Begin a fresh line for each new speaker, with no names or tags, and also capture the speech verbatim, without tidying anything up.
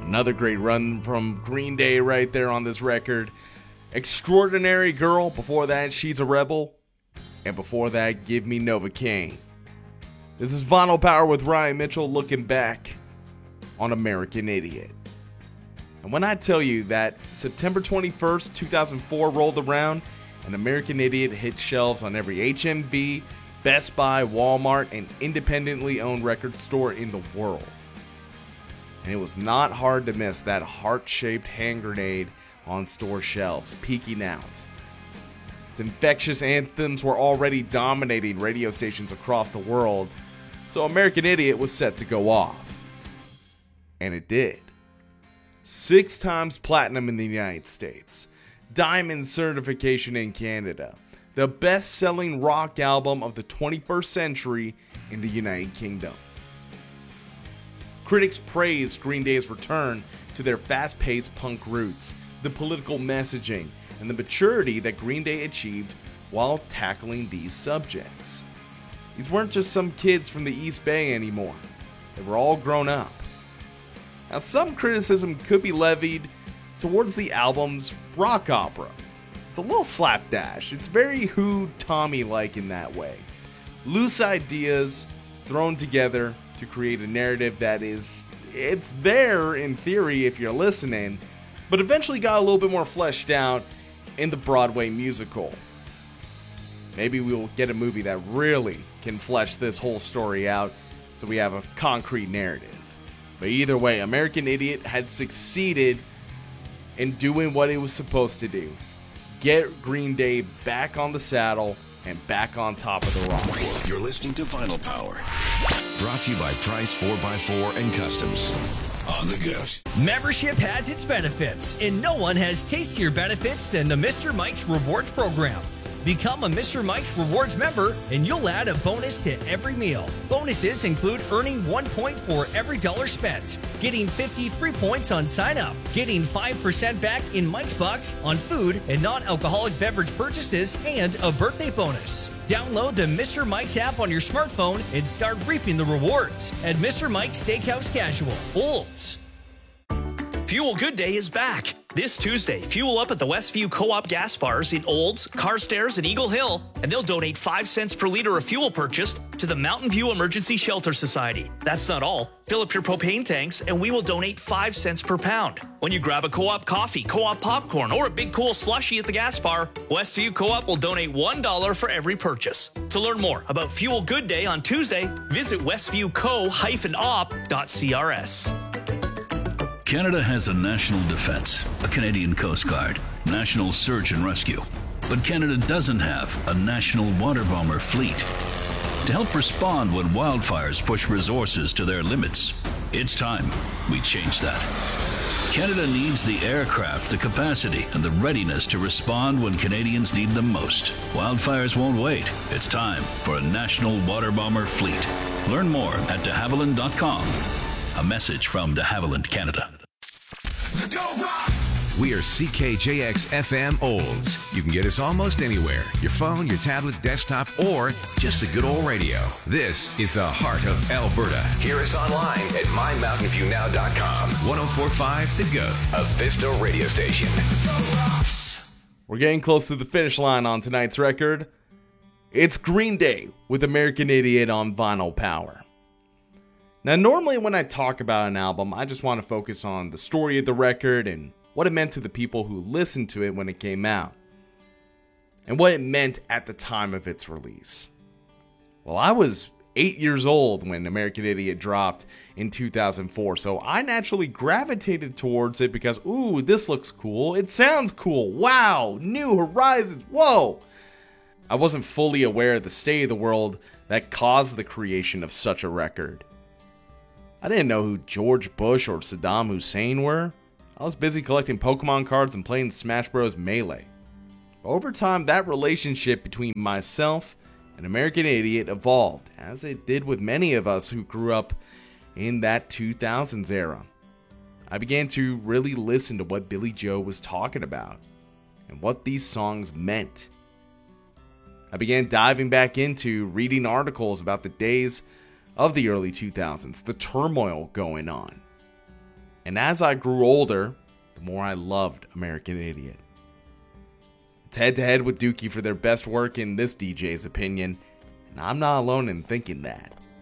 Another great run from Green Day right there on this record. Extraordinary Girl, before that, She's a Rebel. And before that, Give Me Novocaine. This is Vinyl Power with Ryan Mitchell looking back on American Idiot. And when I tell you that September twenty-first, two thousand four rolled around and American Idiot hit shelves on every H M V, Best Buy, Walmart, and independently owned record store in the world. And it was not hard to miss that heart-shaped hand grenade on store shelves, peeking out. Its infectious anthems were already dominating radio stations across the world, so American Idiot was set to go off. And it did. Six times platinum in the United States, diamond certification in Canada, the best-selling rock album of the twenty-first century in the United Kingdom. Critics praised Green Day's return to their fast-paced punk roots, the political messaging, and the maturity that Green Day achieved while tackling these subjects. These weren't just some kids from the East Bay anymore. They were all grown up. Now, some criticism could be levied towards the album's rock opera. It's a little slapdash. It's very Who, Tommy-like in that way. Loose ideas thrown together to create a narrative that is, it's there in theory if you're listening, but eventually got a little bit more fleshed out in the Broadway musical. Maybe we'll get a movie that really can flesh this whole story out so we have a concrete narrative. But either way, American Idiot had succeeded in doing what it was supposed to do. Get Green Day back on the saddle and back on top of the rock.
You're listening to Vinyl Power. Brought to you by Price four by four and Customs. On the go.
Membership has its benefits, and no one has tastier benefits than the Mister Mike's Rewards program. Become a Mister Mike's Rewards member, and you'll add a bonus to every meal. Bonuses include earning one point for every dollar spent, getting fifty free points on sign-up, getting five percent back in Mike's Bucks on food and non-alcoholic beverage purchases, and a birthday bonus. Download the Mister Mike's app on your smartphone and start reaping the rewards at Mister Mike's Steakhouse Casual, Olds. Fuel Good Day is back. This Tuesday, fuel up at the Westview Co-op gas bars in Olds, Carstairs, and Eagle Hill, and they'll donate five cents per liter of fuel purchased to the Mountain View Emergency Shelter Society. That's not all. Fill up your propane tanks, and we will donate five cents per pound. When you grab a Co-op coffee, Co-op popcorn, or a Big Cool slushie at the gas bar, Westview Co-op will donate one dollar for every purchase. To learn more about Fuel Good Day on Tuesday, visit westview co dash op dot c r s.
Canada has a national defense, a Canadian Coast Guard, national search and rescue. But Canada doesn't have a national water bomber fleet. To help respond when wildfires push resources to their limits, it's time we change that. Canada needs the aircraft, the capacity, and the readiness to respond when Canadians need them most. Wildfires won't wait. It's time for a national water bomber fleet. Learn more at de havilland dot com. A message from de Havilland Canada.
We are C K J X F M Olds. You can get us almost anywhere. Your phone, your tablet, desktop, or just a good old radio. This is the heart of Alberta. Hear us online at my mountain view now dot com. one oh four point five The Go, a Vista radio station.
We're getting close to the finish line on tonight's record. It's Green Day with American Idiot on Vinyl Power. Now, normally when I talk about an album, I just want to focus on the story of the record and what it meant to the people who listened to it when it came out, and what it meant at the time of its release. Well, I was eight years old when American Idiot dropped in two thousand four, so I naturally gravitated towards it because, ooh, this looks cool, it sounds cool, wow, new horizons, whoa! I wasn't fully aware of the state of the world that caused the creation of such a record. I didn't know who George Bush or Saddam Hussein were. I was busy collecting Pokemon cards and playing Smash Bros. Melee. Over time, that relationship between myself and American Idiot evolved, as it did with many of us who grew up in that two thousands era. I began to really listen to what Billy Joe was talking about, and what these songs meant. I began diving back into reading articles about the days of the early two thousands, the turmoil going on. And as I grew older, the more I loved American Idiot. It's head-to-head with Dookie for their best work in this D J's opinion, and I'm not alone in thinking that.